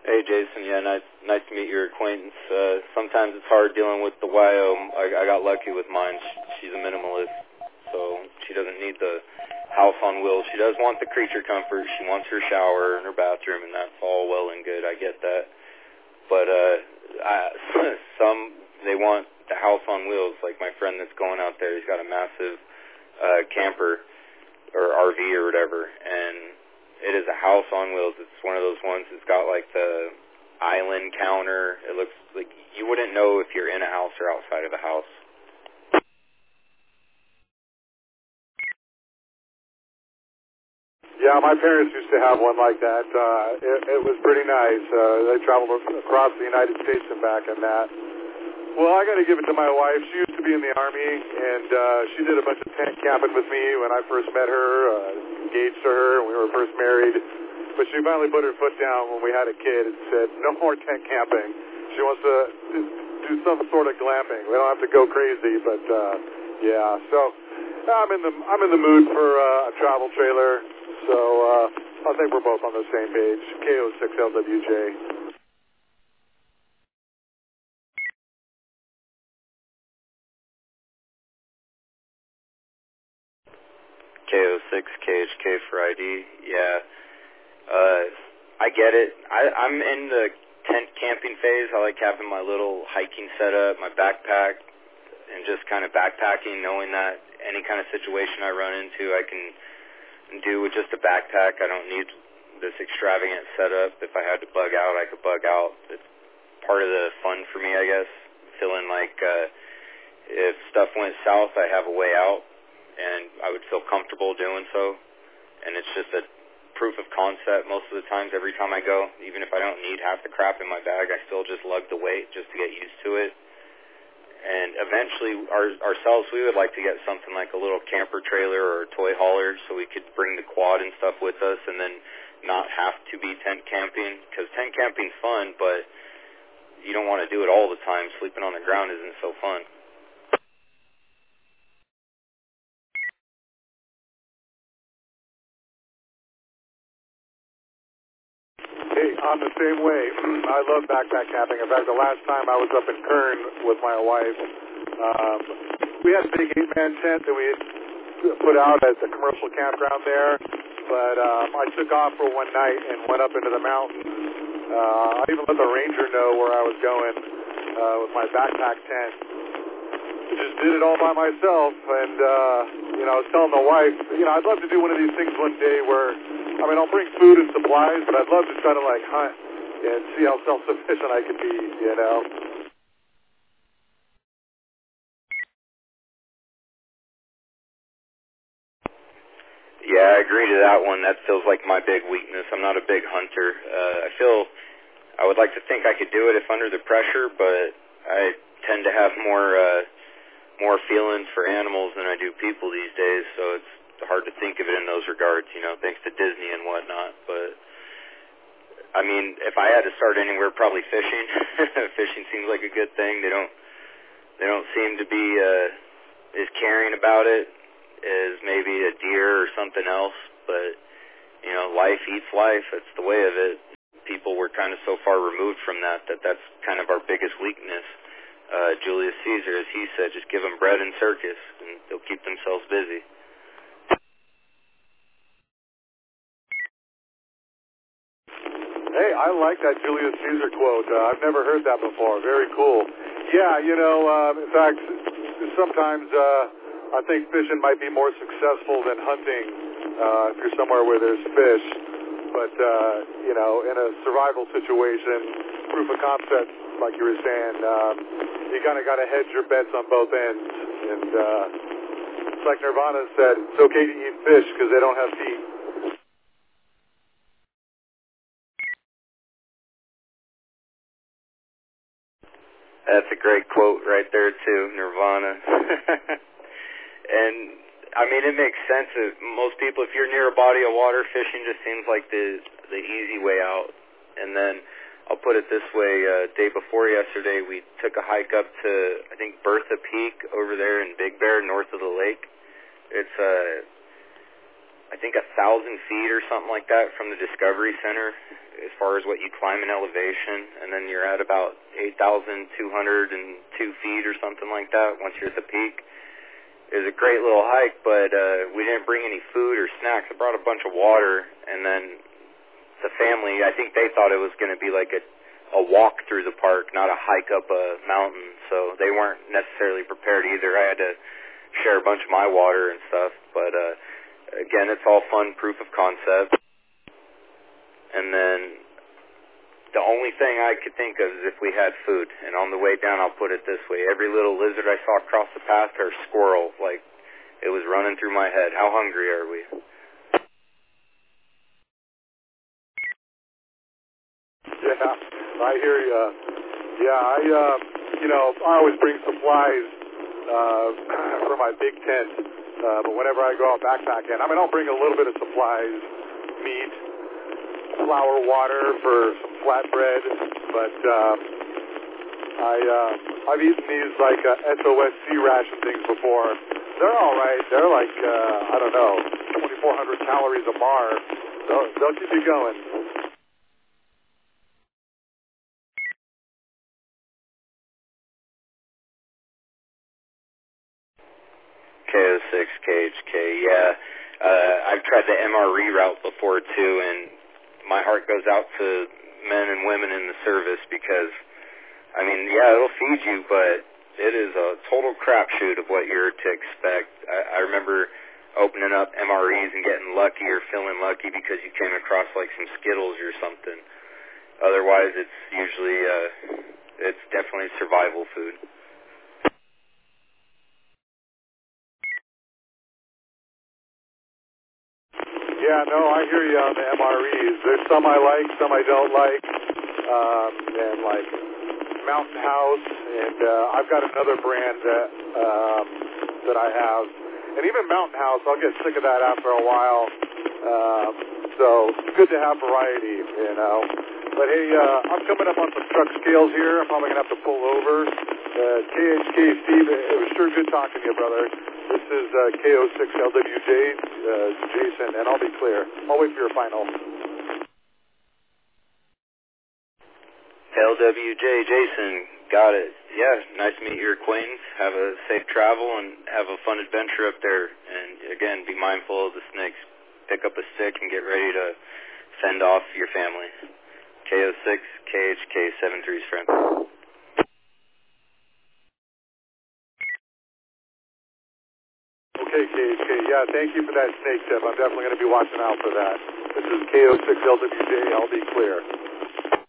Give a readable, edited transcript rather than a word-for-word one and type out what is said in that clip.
Hey, Jason. Yeah, nice to meet your acquaintance. Sometimes it's hard dealing with the YO. I got lucky with mine. She's a minimalist, so she doesn't need the house on wheels. She does want the creature comfort. She wants her shower and her bathroom, and that's all well and good. I get that. But some, they want the house on wheels, like my friend that's going out there. He's got a massive camper or RV or whatever, and it is a house on wheels. It's one of those ones that's got like the island counter. It looks like you wouldn't know if you're in a house or outside of a house. Yeah, my parents used to have one like that. It was pretty nice. They traveled across the United States and back in that. Well, I got to give it to my wife. She used to be in the Army, and she did a bunch of tent camping with me when I first met her, engaged to her, and we were first married. But she finally put her foot down when we had a kid and said, no more tent camping. She wants to do some sort of glamping. We don't have to go crazy, but yeah. So I'm in the mood for a travel trailer. So I think we're both on the same page. KO6LWJ. KO6KHK for ID. Yeah. I get it. I'm in the tent camping phase. I like having my little hiking setup, my backpack, and just kind of backpacking, knowing that any kind of situation I run into, I can do with just a backpack. I don't need this extravagant setup. If I had to bug out, I could bug out. It's part of the fun for me, I guess. Feeling like if stuff went south, I have a way out, and I would feel comfortable doing so. And it's just a proof of concept most of the times. Every time I go, even if I don't need half the crap in my bag, I still just lug the weight just to get used to it. And eventually, ourselves, we would like to get something like a little camper trailer or a toy hauler so we could bring the quad and stuff with us and then not have to be tent camping. Because tent camping's fun, but you don't want to do it all the time. Sleeping on the ground isn't so fun. Hey, I'm the same way. I love backpack camping. In fact, the last time I was up in Kern with my wife, we had a big 8-man tent that we had put out at the commercial campground there, but I took off for one night and went up into the mountains. I even let the ranger know where I was going with my backpack tent. I just did it all by myself, and I was telling my wife, I'd love to do one of these things one day where, I'll bring food and supplies, but I'd love to try to, hunt and see how self-sufficient I could be, Yeah, I agree to that one. That feels like my big weakness. I'm not a big hunter. I would like to think I could do it if under the pressure, but I tend to have more feelings for animals than I do people these days, so it's hard to think of it in those regards, thanks to Disney and whatnot. But if I had to start anywhere, probably fishing. Fishing seems like a good thing. They don't seem to be as caring about it as maybe a deer or something else, but life eats life. That's the way of it. People were kind of so far removed from that's kind of our biggest weakness. Julius Caesar, as he said, just give them bread and circus, and they'll keep themselves busy. Hey, I like that Julius Caesar quote. I've never heard that before. Very cool. Yeah, in fact, sometimes I think fishing might be more successful than hunting if you're somewhere where there's fish. But, in a survival situation, proof of concept, like you were saying, you kind of got to hedge your bets on both ends. And it's like Nirvana said, it's okay to eat fish because they don't have feet. That's a great quote right there, too, Nirvana. And, it makes sense. Most people, if you're near a body of water, fishing just seems like the easy way out. And then, I'll put it this way, day before yesterday, we took a hike up to, I think, Bertha Peak over there in Big Bear, north of the lake. It's I think 1,000 feet or something like that from the Discovery Center as far as what you climb in elevation, and then you're at about 8,202 feet or something like that once you're at the peak. It was a great little hike, but we didn't bring any food or snacks. I brought a bunch of water, and then the family, I think they thought it was going to be like a walk through the park, not a hike up a mountain, so they weren't necessarily prepared either. I had to share a bunch of my water and stuff, but again, it's all fun, proof of concept. And then the only thing I could think of is if we had food. And on the way down, I'll put it this way. Every little lizard I saw across the path or squirrel, like, it was running through my head. How hungry are we? Yeah, I hear you. Yeah, I always bring supplies for my big tent. But whenever I go out backpacking, I'll bring a little bit of supplies, meat, flour, water for some flatbread, but I've eaten these like SOS sea ration things before. They're all right. They're like 2,400 calories a bar. They'll keep you going. KO6, KHK, yeah. I've tried the MRE route before too, and my heart goes out to men and women in the service because, it'll feed you, but it is a total crapshoot of what you're to expect. I remember opening up MREs and getting lucky or feeling lucky because you came across like some Skittles or something. Otherwise, it's usually, it's definitely survival food. Yeah, no, I hear you on the MREs. There's some I like, some I don't like, and like Mountain House, and I've got another brand that I have, and even Mountain House, I'll get sick of that after a while. So it's good to have variety, But hey, I'm coming up on some truck scales here. I'm probably gonna have to pull over. KHK Steve, it was sure good talking to you, brother. This is KO6LWJ, Jason, and I'll be clear. I'll wait for your final. LWJ, Jason, got it. Yeah, nice to meet your acquaintance. Have a safe travel and have a fun adventure up there. And again, be mindful of the snakes. Pick up a stick and get ready to fend off your family. KO6, KHK 73's friend. Okay, KHK. Yeah, thank you for that snake tip. I'm definitely going to be watching out for that. This is KO6LWJ. I'll be clear.